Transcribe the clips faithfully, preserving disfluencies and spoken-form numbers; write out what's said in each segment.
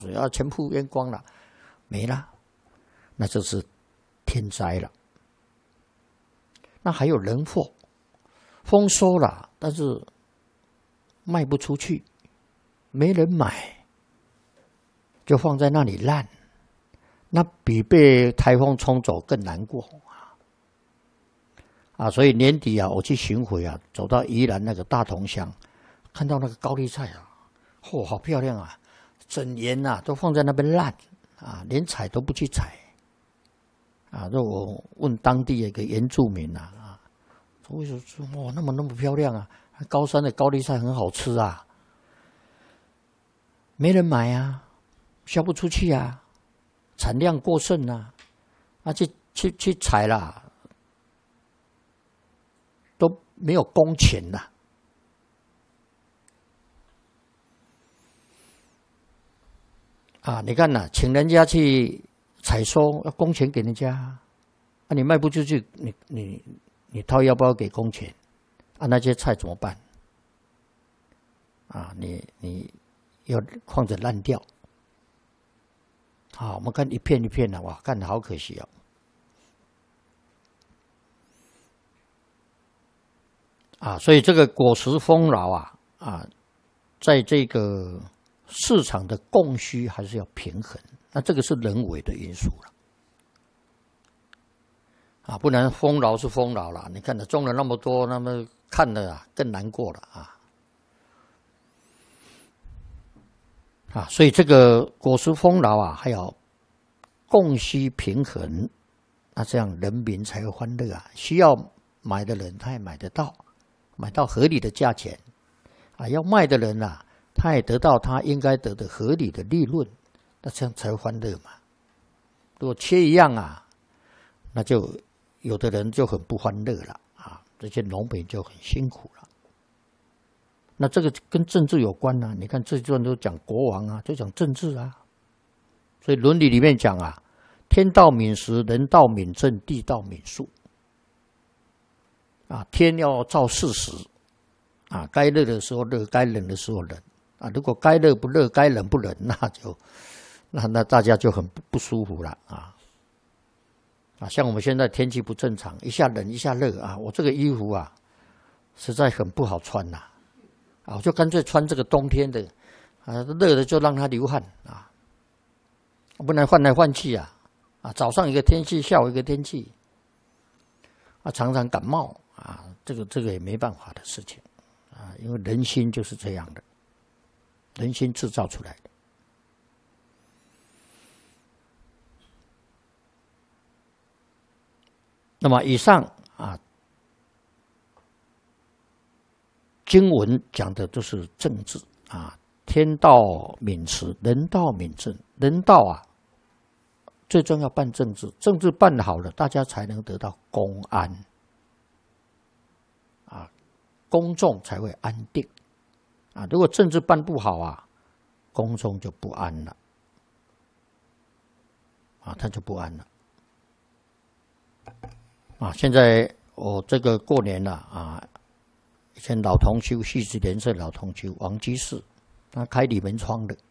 水啊全部淹光了，没了，那就是天灾了。那还有人祸，丰收了，但是卖不出去，没人买，就放在那里烂，那比被台风冲走更难过啊！啊，所以年底啊，我去巡回啊，走到宜兰那个大同乡，看到那个高丽菜啊，嚯、哦，好漂亮啊！整年啊都放在那边烂啊，连采都不去采啊！那我问当地的一个原住民啊，啊，为什么说哇那么那么漂亮啊？高山的高丽菜很好吃啊，没人买啊，销不出去啊，产量过剩啊，啊去去去采啦，都没有工钱啦。啊，你看呐、啊，请人家去采收，要工钱给人家，啊，你卖不出去，你你你掏腰包给工钱，啊，那些菜怎么办？啊，你你要放着烂掉，好，我们看一片一片的，哇，看得好可惜哦。啊，所以这个果实丰饶啊，啊，在这个市场的供需还是要平衡，那这个是人为的因素了，啊，不然丰饶是丰饶了，你看它种了那么多，那么看了啊更难过了啊，啊，所以这个果实丰饶啊，还有供需平衡，那这样人民才会欢乐啊，需要买的人他也买得到，买到合理的价钱，啊，要卖的人啊。他也得到他应该得的合理的利润，那这样才欢乐嘛。如果缺一样啊，那就有的人就很不欢乐了啊，这些农民就很辛苦了。那这个跟政治有关啊，你看这段都讲国王啊，就讲政治啊。所以伦理里面讲啊，天道敏时，人道敏政，地道敏术。啊，天要照事实，啊，该热的时候热，该冷的时候冷。啊，如果该热不热，该冷不冷，那就那那大家就很不不舒服了啊！啊，像我们现在天气不正常，一下冷一下热啊，我这个衣服啊，实在很不好穿呐、啊，啊，我就干脆穿这个冬天的，啊，热的就让它流汗啊，不能换来换去啊，啊，早上一个天气，下午一个天气，啊，常常感冒啊，这个这个也没办法的事情啊，因为人心就是这样的。人心制造出来的。那么以上啊，经文讲的都是政治啊，天道敏慈，人道敏政。人道啊，最重要办政治，政治办好了，大家才能得到公安啊，公众才会安定。啊，如果政治办不好啊，公众就不安了，啊，他就不安了，啊，现在我这个过年了啊，以前老同修戏子联社老同修王居士，他开李门窗的，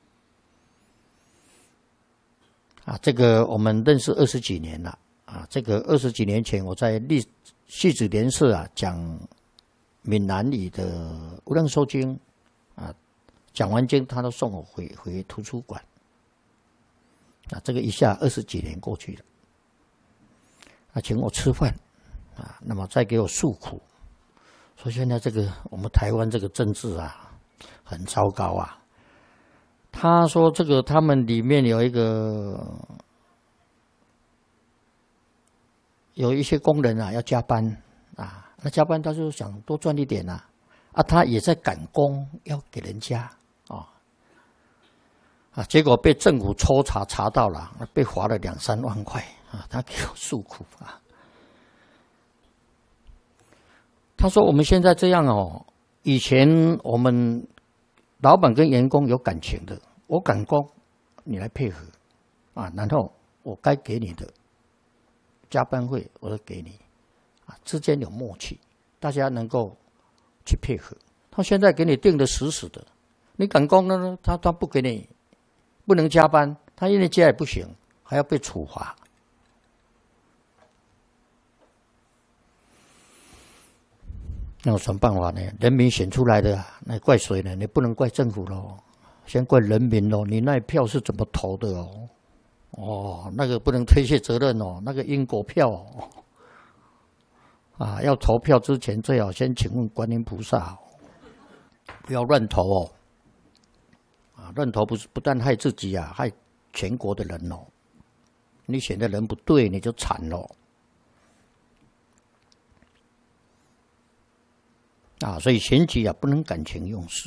啊，这个我们认识二十几年了，啊，这个二十几年前我在历戏子联社啊讲。闽南语的无量寿经啊，讲完经他都送我回回图书馆啊，这个一下二十几年过去了，啊，请我吃饭啊，那么再给我诉苦，说现在这个我们台湾这个政治啊很糟糕啊。他说这个他们里面有一个有一些工人啊要加班啊。那加班他就想多赚一点啊，啊，他也在赶工，要给人家啊、哦，啊，结果被政府抽查查到了，被罚了两三万块啊，他给我诉苦啊。他说我们现在这样哦，以前我们老板跟员工有感情的，我赶工，你来配合啊，然后我该给你的加班费我都给你。啊，之间有默契，大家能够去配合。他现在给你定的死死的，你赶工呢，他他不给你不能加班，他因为加也不行，还要被处罚。那有什么办法呢？人民选出来的，那怪谁呢？你不能怪政府咯，先怪人民咯。你那票是怎么投的哦？哦，那个不能推卸责任哦，那个因果票哦。啊，要投票之前最好先请问观音菩萨哦，不要乱投哦。啊，乱投不是不但害自己啊，害全国的人哦。你选的人不对，你就惨了。啊，所以选举啊，不能感情用事。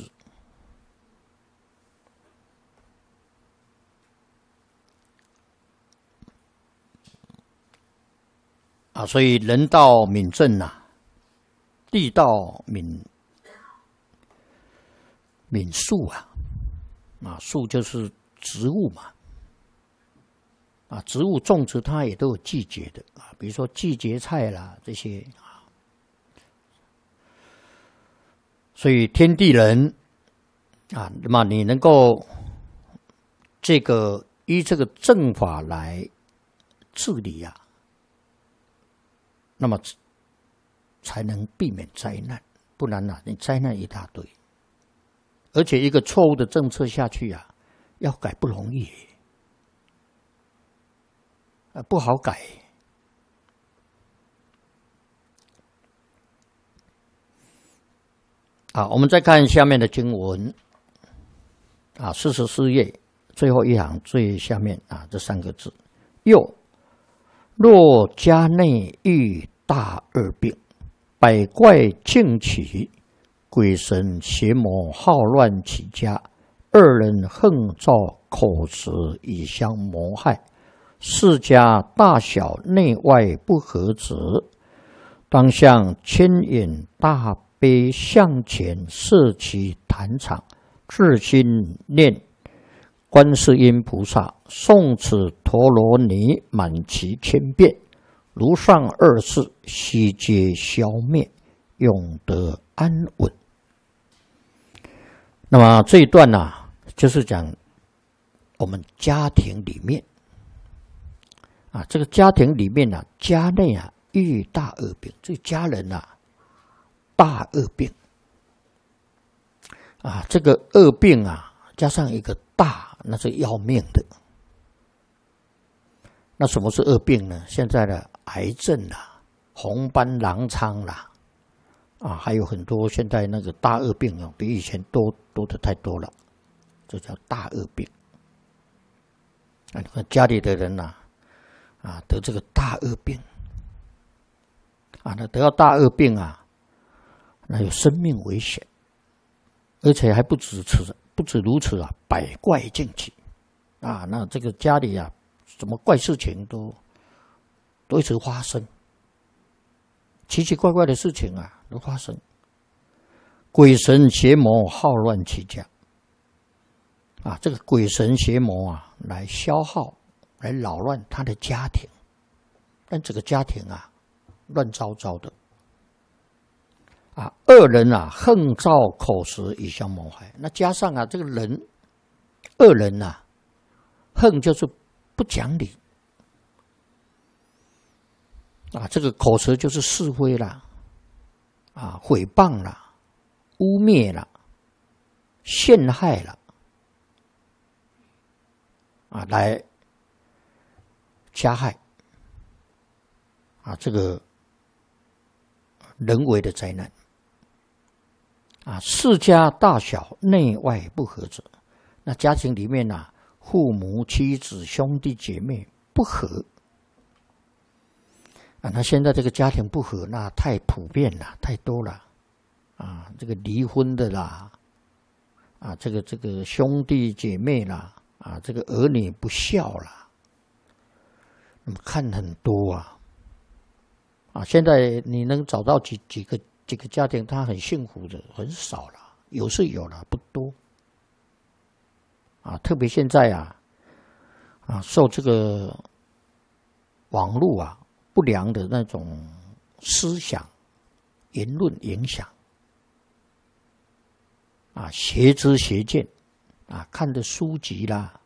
啊，所以人道敏政呐，地道敏敏树啊，啊，树就是植物嘛，啊，植物种植它也都有季节的啊，比如说季节菜啦这些。所以天地人啊，那么你能够这个依这个正法来治理啊，那么才能避免灾难，不然啊，你灾难一大堆，而且一个错误的政策下去啊，要改不容易，啊，不好改。啊，我们再看下面的经文啊，四十四页最后一行最下面啊，这三个字：又若家内遇大恶病，百怪竞起，鬼神邪魔好乱起家，二人横造口实以相谋害，世家大小内外不和止，当向牵引大悲向前设其坛场，至心念观世音菩萨，诵此陀罗尼满其千遍，如上二世悉皆消灭，永得安稳。那么这一段呢、啊，就是讲我们家庭里面啊，这个家庭里面啊，家内啊遇大恶病，这家人啊。大恶病啊，这个恶病啊，加上一个大，那是要命的。那什么是恶病呢？现在的癌症啦、红斑狼疮啦，啊，还有很多现在那个大恶病啊，比以前多多的太多了，这叫大恶病。啊，你看家里的人呐、啊，啊，得这个大恶病，啊，那得到大恶病啊。那有生命危险，而且还不止此，不止如此啊，百怪竞起啊！那这个家里啊，什么怪事情都都一直发生，奇奇怪怪的事情啊都发生，鬼神邪魔好乱起家啊！这个鬼神邪魔啊，来消耗，来扰乱他的家庭，但这个家庭啊，乱糟糟的。啊，恶人啊，横造口实以相谋害。那加上啊，这个人，恶人啊，横就是不讲理啊，这个口实就是是非啦，啊，诽谤啦，污蔑啦，陷害啦，啊，来加害啊，这个人为的灾难。啊，世家大小内外不和者，那家庭里面啊，父母、妻子、兄弟姐妹不和啊，那现在这个家庭不和，那太普遍了，太多了啊，这个离婚的啦，啊，这个这个兄弟姐妹啦，啊，这个儿女不孝啦，那么看很多啊，啊，现在你能找到几几个？这个家庭他很幸福的很少了，有是有了，不多啊。特别现在啊，啊，受这个网络啊不良的那种思想言论影响啊，邪知邪见啊，看的书籍啦